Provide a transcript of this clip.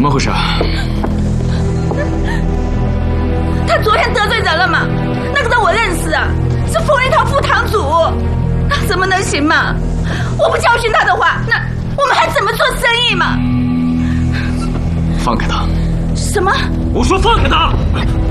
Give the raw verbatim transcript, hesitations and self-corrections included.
么回事？ 他昨天得罪人了嘛？那个人我认识啊，是冯玉堂副堂主，那怎么能行嘛？我不教训他的话，那我们还怎么做生意嘛？ 放开他！ 什么？ 我说放开他！